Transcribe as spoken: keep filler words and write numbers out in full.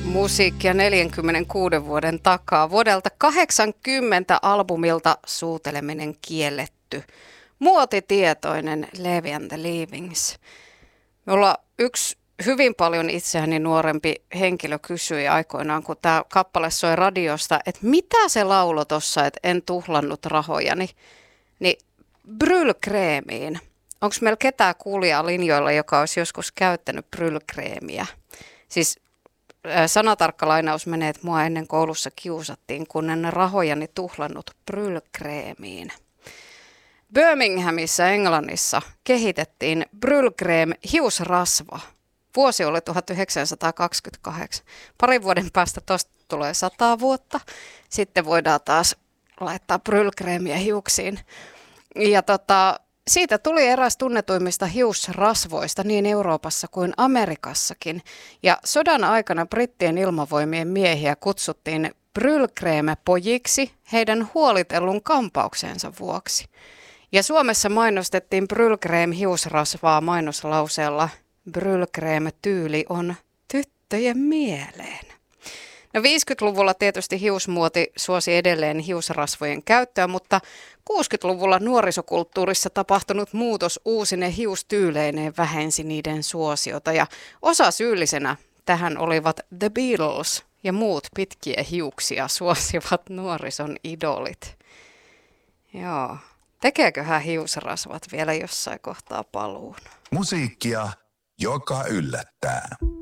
Musiikkia neljänkymmenenkuuden vuoden takaa. Vuodelta kahdeksankymmentä albumilta Suuteleminen kielletty. Muotitietoinen Levi and the Leavings. Me ollaan yksi hyvin paljon itseäni nuorempi henkilö kysyi aikoinaan, kun tämä kappale soi radiosta, että mitä se laulo tuossa, että en tuhlannut rahojani, niin brylkreemiin. Onko meillä ketään kuulijaa linjoilla, joka olisi joskus käyttänyt brylkreemiä? Siis sanatarkka lainaus menee, että mua ennen koulussa kiusattiin, kun en rahojani tuhlannut brylkreemiin. Birminghamissa Englannissa kehitettiin Brylcreem hiusrasva. Vuosi oli tuhatyhdeksänsataakaksikymmentäkahdeksan. Parin vuoden päästä tuosta tulee sata vuotta. Sitten voidaan taas laittaa Brylcreemiä hiuksiin. Ja tota, siitä tuli eräs tunnetuimmista hiusrasvoista niin Euroopassa kuin Amerikassakin. Ja sodan aikana brittien ilmavoimien miehiä kutsuttiin Brylcreem-pojiksi heidän huolitellun kampauksensa vuoksi. Ja Suomessa mainostettiin Brylcreem hiusrasvaa mainoslauseella Brylcreem-tyyli on tyttöjen mieleen. No viisikymmentäluvulla tietysti hiusmuoti suosi edelleen hiusrasvojen käyttöä, mutta kuusikymmentäluvulla nuorisokulttuurissa tapahtunut muutos uusine hiustyyleineen vähensi niiden suosiota. Ja osa syyllisenä tähän olivat The Beatles ja muut pitkiä hiuksia suosivat nuorison idolit. Joo. Tekeeköhän hiusrasvat vielä jossain kohtaa paluun? Musiikkia, joka yllättää.